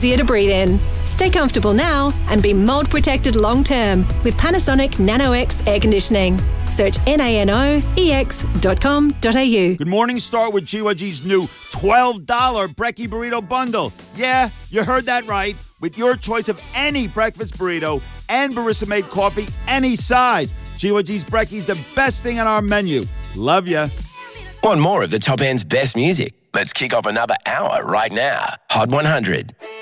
Easier to breathe in. Stay comfortable now and be mold protected long term with Panasonic NanoX air conditioning. Search nanoex.com.au. Good morning, start with GYG's new $12 Brekkie Burrito Bundle. Yeah, you heard that right. With your choice of any breakfast burrito and barista-made coffee, any size. GYG's Brekkie's the best thing on our menu. Love ya. Want more of the Top End's best music? Let's kick off another hour right now. Hot 100.